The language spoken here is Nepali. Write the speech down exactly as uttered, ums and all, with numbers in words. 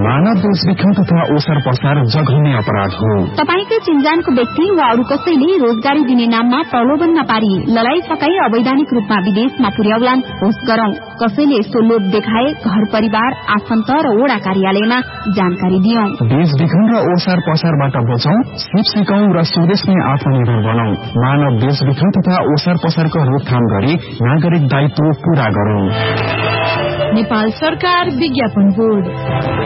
मानव बेचबिखन तथा ओसार पसार जघन्य अपराध हो। तपाईकै चिन्जानको व्यक्ति वा अरू कसैले रोजगारी दिने नाममा प्रलोभनमा पारी लडाई फकाई अवैधानिक रूपमा विदेशमा पुर्याउलान् होस् गरौं। कसैले यस्तो लोभ देखाए घर परिवार आफन्त र वडा कार्यालयमा जानकारी दियौं। बेचबिखन र ओसार पसारबाट बचौं, सिप सिकौं र स्वदेशमै आत्मनिर्भर बनौं। मानव बेचबिखन तथा ओसार पसारको रोकथाम गरी नागरिक दायित्व पूरा गरौं। नेपाल सरकार विज्ञापन बोर्ड।